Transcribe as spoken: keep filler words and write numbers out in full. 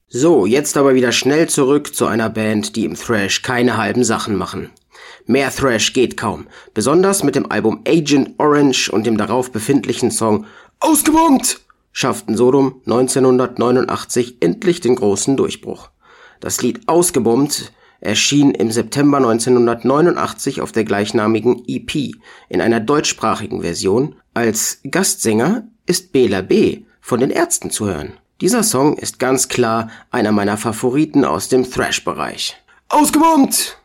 So, jetzt aber wieder schnell zurück zu einer Band, die im Thrash keine halben Sachen machen. Mehr Thrash geht kaum, besonders mit dem Album Agent Orange und dem darauf befindlichen Song Ausgebombt schafften Sodom neunzehnhundertneunundachtzig endlich den großen Durchbruch. Das Lied Ausgebombt erschien im September neunzehnhundertneunundachtzig auf der gleichnamigen E P in einer deutschsprachigen Version. Als Gastsänger ist Bela B. von den Ärzten zu hören. Dieser Song ist ganz klar einer meiner Favoriten aus dem Thrash-Bereich. Ausgebombt!